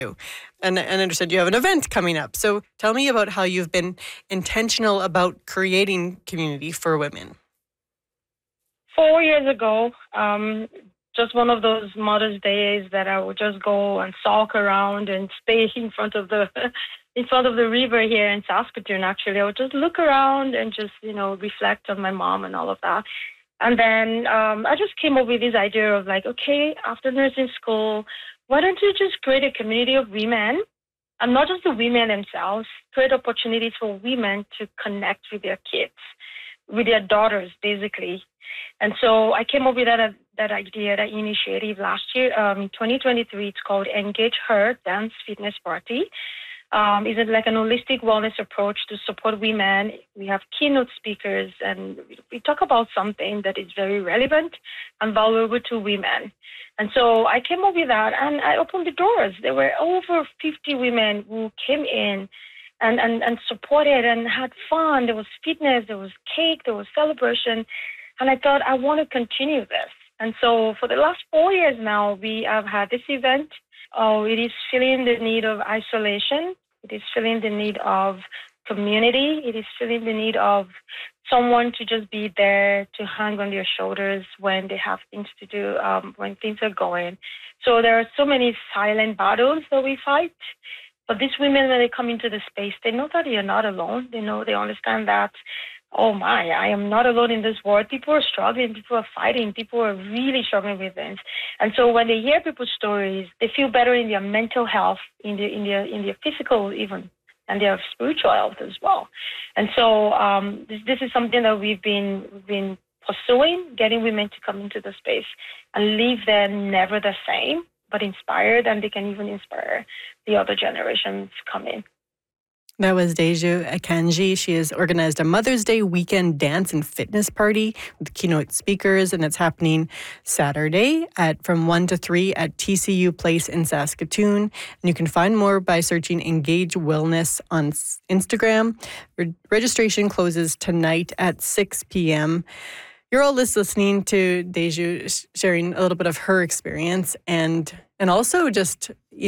And understood you have an event coming up. So tell me about how you've been intentional about creating community for women. 4 years ago, just one of those Mother's Days that I would just go and sulk around and stay in front of the in front of the river here in Saskatoon. Actually, I would just look around and just reflect on my mom and all of that. And then I just came up with this idea of like, okay, after nursing school, why don't you just create a community of women, and not just the women themselves, create opportunities for women to connect with their kids, with their daughters, basically. And so I came up with that idea, that initiative last year, 2023. It's called Engage Her Dance Fitness Party. It's like an holistic wellness approach to support women. We have keynote speakers, and we talk about something that is very relevant and valuable to women. And so I came up with that, and I opened the doors. There were over 50 women who came in and supported and had fun. There was fitness, there was cake, there was celebration. And I thought, I want to continue this. And so for the last 4 years now, we have had this event. It is filling the need of isolation. It is filling the need of community. It is filling the need of someone to just be there to hang on their shoulders when they have things to do, when things are going. So there are so many silent battles that we fight. But these women, when they come into the space, they know that they are not alone. They understand that, oh my, I am not alone in this world. People are struggling, people are fighting, people are really struggling with things. And so when they hear people's stories, they feel better in their mental health, in their physical even, and their spiritual health as well. And so this is something that we've been pursuing, getting women to come into the space and leave there never the same, but inspired, and they can even inspire the other generations coming. That was Deju Akanji. She has organized a Mother's Day weekend dance and fitness party with keynote speakers, and it's happening Saturday from 1 to 3 at TCU Place in Saskatoon. And you can find more by searching Engage Wellness on Instagram. Registration closes tonight at 6 p.m. You're all listening to Deju sharing a little bit of her experience and also just,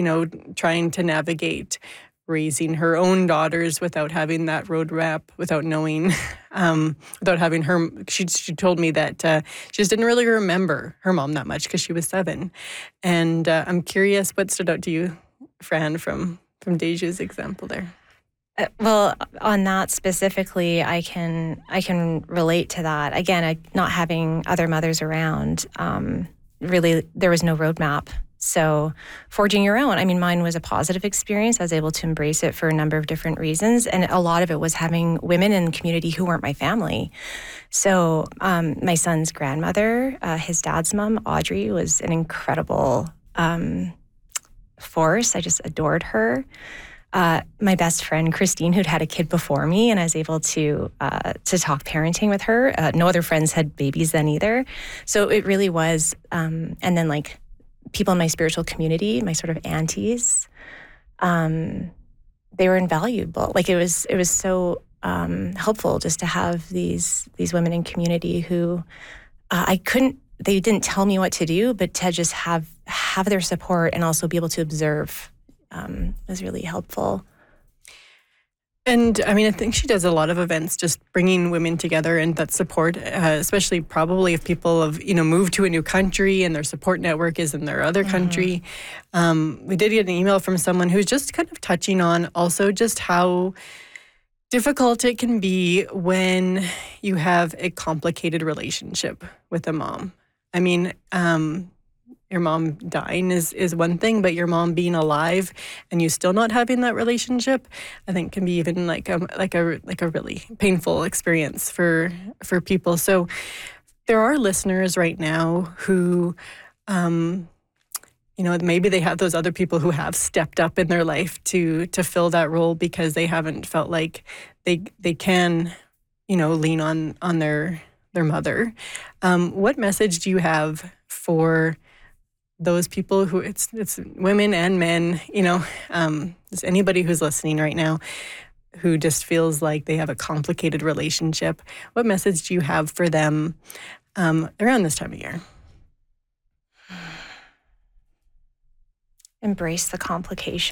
trying to navigate raising her own daughters without having that roadmap, without knowing, without having her. She told me that she just didn't really remember her mom that much because she was 7. And I'm curious, what stood out to you, Fran, from Deju's example there? Well, on that specifically, I can relate to that. Again, not having other mothers around, really, there was no roadmap. So forging your own. I mean, mine was a positive experience. I was able to embrace it for a number of different reasons. And a lot of it was having women in the community who weren't my family. So my son's grandmother, his dad's mom, Audrey, was an incredible force. I just adored her. My best friend, Christine, who'd had a kid before me, and I was able to talk parenting with her. No other friends had babies then either. So it really was, and then like people in my spiritual community, my sort of aunties, they were invaluable. Like it was so helpful just to have these women in community who they didn't tell me what to do, but to just have their support and also be able to observe was really helpful. And I mean, I think she does a lot of events just bringing women together and that support, especially probably if people have, moved to a new country and their support network is in their other country. We did get an email from someone who's just kind of touching on also just how difficult it can be when you have a complicated relationship with a mom. I mean, your mom dying is one thing, but your mom being alive and you still not having that relationship, I think can be even like a really painful experience for people. So there are listeners right now who, maybe they have those other people who have stepped up in their life to fill that role because they haven't felt like they can, lean on their mother. What message do you have for those people who it's women and men, just anybody who's listening right now who just feels like they have a complicated relationship? What message do you have for them around this time of year? embrace the complication.